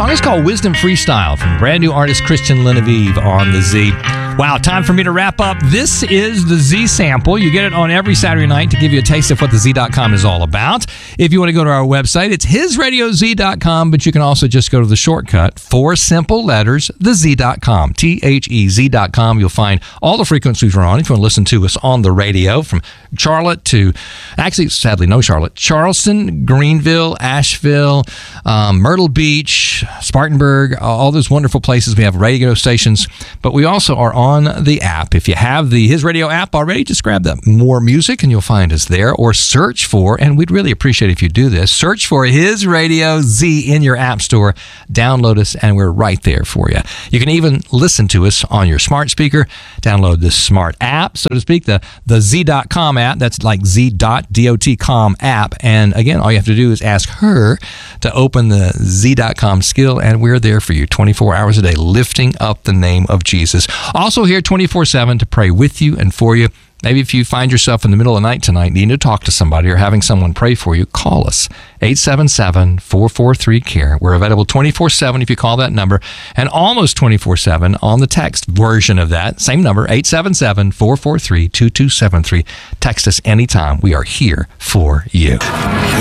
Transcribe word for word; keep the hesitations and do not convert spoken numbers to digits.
song is called Wisdom Freestyle from brand new artist Christian Lenevive on the Z. Wow, time for me to wrap up. This is the Z Sample. You get it on every Saturday night to give you a taste of what the Z dot com is all about. If you want to go to our website, it's his radio z dot com, but you can also just go to the shortcut, four simple letters, the Z dot com, T H E Z dot com. You'll find all the frequencies we're on. If you want to listen to us on the radio from Charlotte to, actually, sadly, no Charlotte, Charleston, Greenville, Asheville, um, Myrtle Beach, Spartanburg, all those wonderful places. We have radio stations, but we also are on the app. If you have the His Radio app already, just grab the More Music and you'll find us there, or search for, and we'd really appreciate if you do this, search for His Radio Z in your app store, download us, and we're right there for you. You can even listen to us on your smart speaker. Download this smart app, so to speak, the, the Z dot com app. That's like Z dot com app. And again, all you have to do is ask her to open the Z dot com skill, and we're there for you twenty-four hours a day, lifting up the name of Jesus. Also here twenty-four seven to pray with you and for you. Maybe if you find yourself in the middle of the night tonight needing to talk to somebody or having someone pray for you, call us, eight seven seven, four four three, C A R E. We're available twenty-four seven if you call that number, and almost twenty-four seven on the text version of that. Same number, eight seven seven, four four three, two two seven three. Text us anytime. We are here for you.